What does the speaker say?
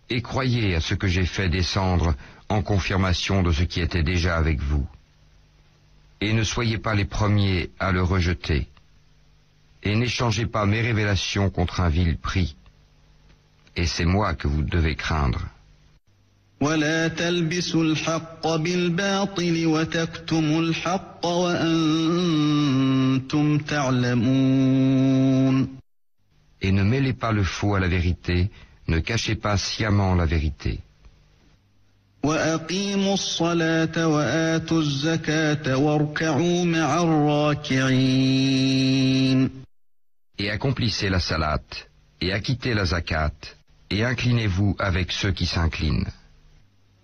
Et croyez à ce que j'ai fait descendre en confirmation de ce qui était déjà avec vous. Et ne soyez pas les premiers à le rejeter. Et n'échangez pas mes révélations contre un vil prix. Et c'est moi que vous devez craindre. ولا تلبسوا الحق بالباطل وتكتموا الحق وأنتم تعلمون. Et ne mêlez pas le faux à la vérité, ne cachez pas sciemment la vérité. وأقيموا الصلاة وآتوا الزكاة واركعوا مع الراكعين. Et accomplissez la salate, et acquittez la zakat, et inclinez-vous avec ceux qui s'inclinent.